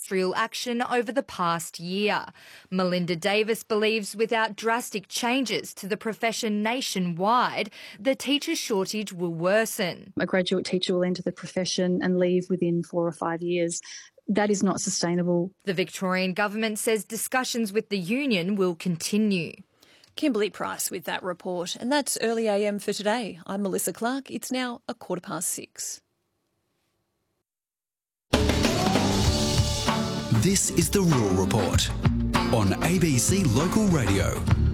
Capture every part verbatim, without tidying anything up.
industrial action over the past year. Melinda Davis believes without drastic changes to the profession nationwide, the teacher shortage will worsen. A graduate teacher will enter the profession and leave within four or five years. That is not sustainable. The Victorian government says discussions with the union will continue. Kimberly Price with that report. And that's Early A M for today. I'm Melissa Clark. It's now a quarter past six. This is the Rural Report on A B C Local Radio.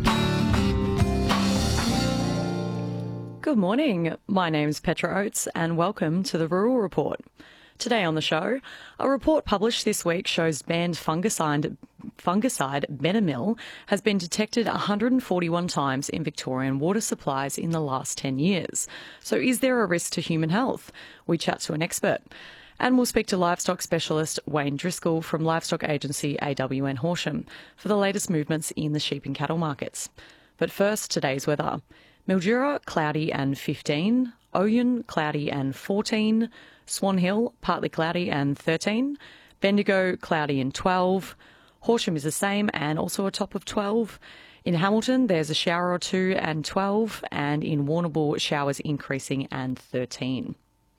Good morning. My name's Petra Oates and welcome to the Rural Report. Today on the show, a report published this week shows banned fungicide, fungicide Benamil has been detected one hundred forty-one times in Victorian water supplies in the last ten years. So is there a risk to human health? We chat to an expert. And we'll speak to livestock specialist Wayne Driscoll from livestock agency A W N Horsham for the latest movements in the sheep and cattle markets. But first, today's weather. Mildura, cloudy and fifteen. Oyen, cloudy and fourteen. Swan Hill, partly cloudy and thirteen. Bendigo, cloudy and twelve. Horsham is the same and also a top of twelve. In Hamilton, there's a shower or two and twelve. And in Warrnambool, showers increasing and thirteen.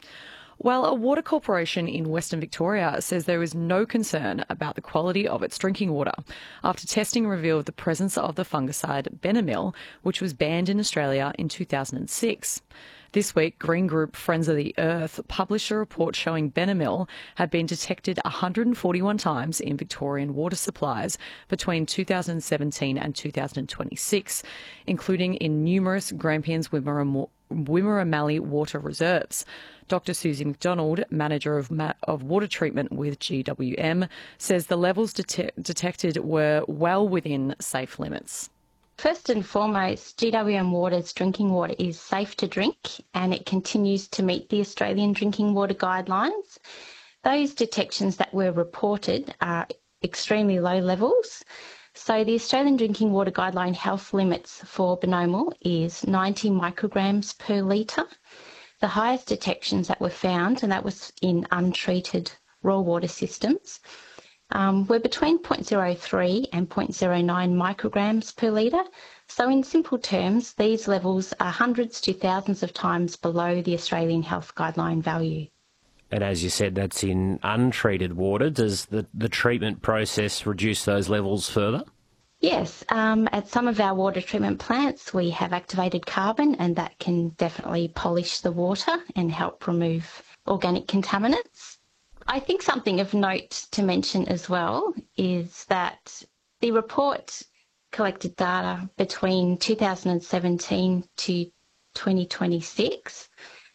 Well, a water corporation in Western Victoria says there is no concern about the quality of its drinking water after testing revealed the presence of the fungicide Benamil, which was banned in Australia in two thousand six. This week, Green Group Friends of the Earth published a report showing Benamil had been detected one hundred forty-one times in Victorian water supplies between two thousand seventeen and two thousand twenty-six, including in numerous Grampians Wimmera, Wimmera Mallee water reserves. Doctor Susie McDonald, Manager of, Ma- of Water Treatment with G W M, says the levels det- detected were well within safe limits. First and foremost, G W M Water's drinking water is safe to drink and it continues to meet the Australian Drinking Water Guidelines. Those detections that were reported are extremely low levels. So the Australian Drinking Water Guideline health limits for Benomil is ninety micrograms per litre. The highest detections that were found, and that was in untreated raw water systems, Um, we're between zero point zero three and zero point zero nine micrograms per litre. So in simple terms, these levels are hundreds to thousands of times below the Australian Health Guideline value. And as you said, that's in untreated water. Does the, the treatment process reduce those levels further? Yes, um, at some of our water treatment plants we have activated carbon and that can definitely polish the water and help remove organic contaminants. I think something of note to mention as well is that the report collected data between two thousand seventeen to twenty twenty-six,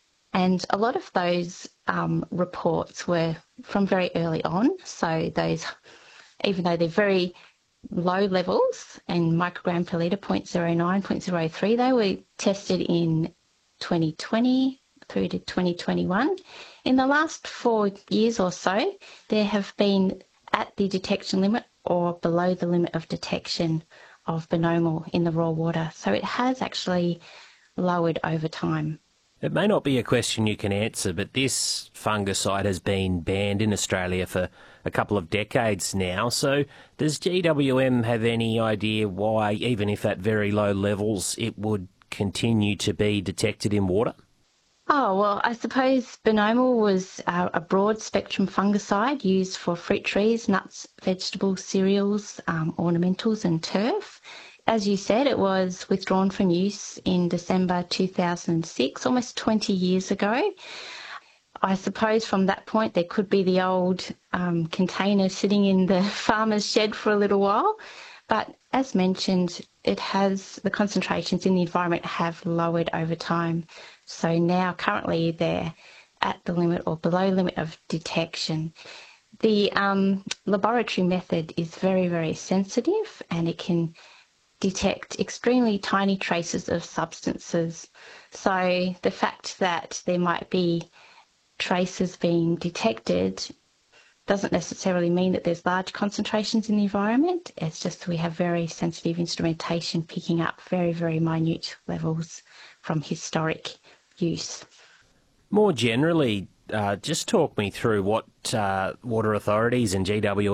and a lot of those um, reports were from very early on. So those, even though they're very low levels and microgram per litre, zero point zero nine, zero point zero three, they were tested in twenty twenty through to twenty twenty-one. In the last four years or so, there have been at the detection limit or below the limit of detection of Benomil in the raw water. So it has actually lowered over time. It may not be a question you can answer, but this fungicide has been banned in Australia for a couple of decades now. So does G W M have any idea why, even if at very low levels, it would continue to be detected in water? Oh, well, I suppose Benomil was uh, a broad-spectrum fungicide used for fruit trees, nuts, vegetables, cereals, um, ornamentals and turf. As you said, it was withdrawn from use in December two thousand six, almost twenty years ago. I suppose from that point there could be the old um, container sitting in the farmer's shed for a little while. But as mentioned, it has, the concentrations in the environment have lowered over time. So now currently they're at the limit or below limit of detection. The um, laboratory method is very, very sensitive and it can detect extremely tiny traces of substances. So the fact that there might be traces being detected doesn't necessarily mean that there's large concentrations in the environment. It's just we have very sensitive instrumentation picking up very, very minute levels from historic use. More generally, uh, just talk me through what uh, water authorities and G W